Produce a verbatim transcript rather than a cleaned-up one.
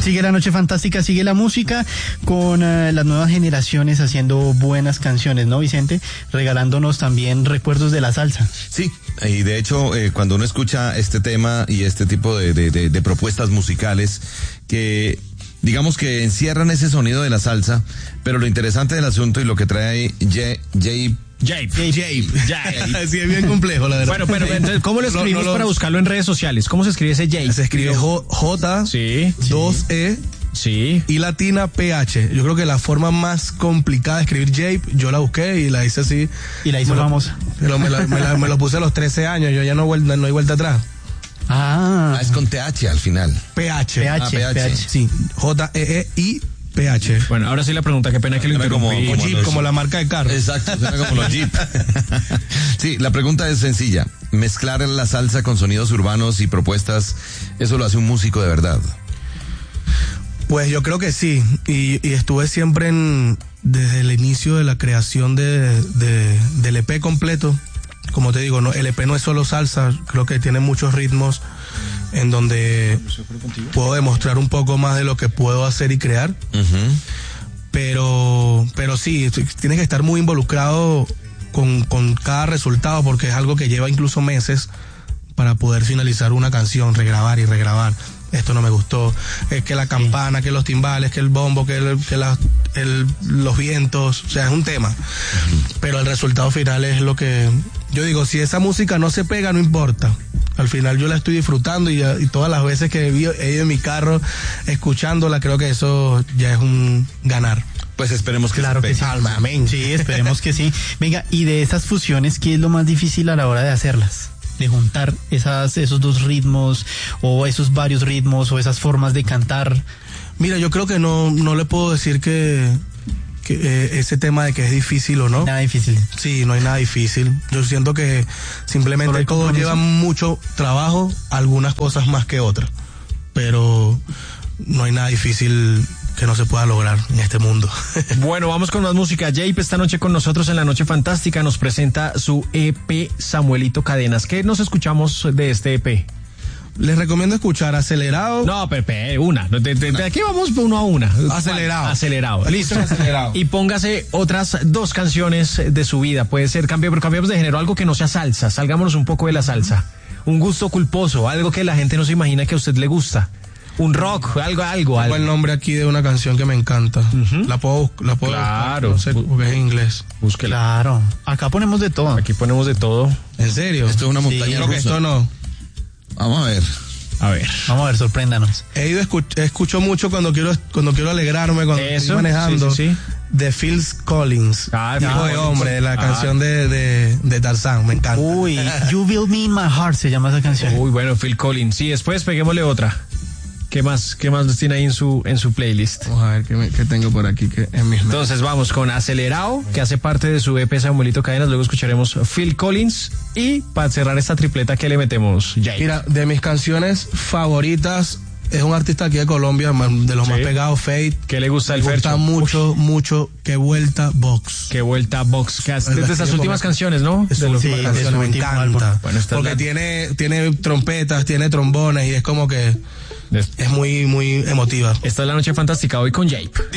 Sigue la noche fantástica, sigue la música con uh, las nuevas generaciones haciendo buenas canciones, ¿no, Vicente? Regalándonos también recuerdos de la salsa. Sí, y de hecho, eh, cuando uno escucha este tema y este tipo de, de, de, de propuestas musicales que, digamos que encierran ese sonido de la salsa, pero lo interesante del asunto y lo que trae Jay, Jay Jape. Jape. Jape. Sí, es bien complejo, la verdad. Bueno, pero entonces, ¿cómo lo escribimos no, no, para buscarlo en redes sociales? ¿Cómo se escribe ese Jape? Se escribe J, Sí. dos E Sí. y latina P H. Yo creo que la forma más complicada de escribir Jape, yo la busqué y la hice así. Y la hizo me lo, famosa. Me lo, me, la, me, la, me lo puse a los trece años, yo ya no, vuelta, no hay vuelta atrás. Ah, Ah, es con T H al final. P H. P H, Ah, P H. P H. Sí, J E E I P H. Bueno, ahora sí la pregunta, qué pena que lo Suena como- interrumpí. Como Jeep, los- como la marca de carro. Exacto, suena como los Jeep. Sí, la pregunta es sencilla. Mezclar la salsa con sonidos urbanos y propuestas, ¿eso lo hace un músico de verdad? Pues yo creo que sí, y, y estuve siempre en, desde el inicio de la creación de, de, del E P completo. Como te digo, no, el E P no es solo salsa, creo que tiene muchos ritmos en donde puedo demostrar un poco más de lo que puedo hacer y crear. Uh-huh. Pero, pero sí, tienes que estar muy involucrado con, con cada resultado porque es algo que lleva incluso meses para poder finalizar una canción, regrabar y regrabar. Esto no me gustó, es que la campana, que los timbales, que el bombo, que, el, que la, el, los vientos, o sea, es un tema. Pero el resultado final es lo que... Yo digo, si esa música no se pega, no importa. Al final yo la estoy disfrutando y, y todas las veces que he ido en mi carro escuchándola, creo que eso ya es un ganar. Pues esperemos que Claro se que pegue. sí. Alma, amén. Sí, esperemos que sí. Venga, y de esas fusiones, ¿qué es lo más difícil a la hora de hacerlas? De juntar esas, esos dos ritmos, o esos varios ritmos, o esas formas de cantar. Mira, yo creo que no, no le puedo decir que, que eh, ese tema de que es difícil o no. Nada difícil. Sí, no hay nada difícil. Yo siento que simplemente Solo hay todo compromiso. lleva mucho trabajo, algunas cosas más que otras. Pero no hay nada difícil que no se pueda lograr en este mundo. Bueno, vamos con más música. Jape esta noche con nosotros en La Noche Fantástica nos presenta su E P Samuelito Cadenas. ¿Qué nos escuchamos de este E P? Les recomiendo escuchar Acelerado. No, Pepe, una. De, de, de aquí vamos uno a una. Acelerado. Acelerado. Listo. Acelerado. Y póngase otras dos canciones de su vida. Puede ser, cambio, pero cambiamos de género, algo que no sea salsa. Salgámonos un poco de la salsa. Un gusto culposo, algo que la gente no se imagina que a usted le gusta. Un rock, algo, algo, Tengo algo. el nombre aquí de una canción que me encanta. Ujú. La puedo, la puedo Claro. buscar, no sé, porque es en inglés. Búsquela. Claro. Acá ponemos de todo. Aquí ponemos de todo. ¿En serio? Esto es una montaña Creo que rusa. esto no. Vamos a ver. A ver. Vamos a ver, sorpréndanos. He ido escu- escucho mucho cuando quiero cuando quiero alegrarme, cuando Eso, estoy manejando. sí, sí, sí. De Phil Collins. Ah, Hijo Phil de Collins. hombre, la Ah. canción de, de, de Tarzán, me encanta. Uy, You Build Me in My Heart se llama esa canción. Uy, bueno, Phil Collins. Sí, después peguémosle otra. ¿Qué más, qué más tiene ahí en su, en su playlist? Vamos a ver qué, me- qué tengo por aquí que en mis Entonces vamos con Acelerado, que hace parte de su E P Samuelito Cadenas. Luego escucharemos Phil Collins. Y para cerrar esta tripleta, ¿qué le metemos? Jape. Mira, de mis canciones favoritas es un artista aquí de Colombia, man, de los Sí. más pegados, Fate. ¿Qué le gusta el Me gusta Fercho? mucho, mucho, que vuelta Box. Qué vuelta Box. Que hace- Es de la esas que yo últimas pongo. canciones, ¿no? Es De una los- sí, última es canción, su me último encanta. álbum. Bueno, esta es porque la- tiene, tiene trompetas, tiene trombones y es como que Es- es muy, muy emotiva. Esta es La Noche Fantástica hoy con Jape.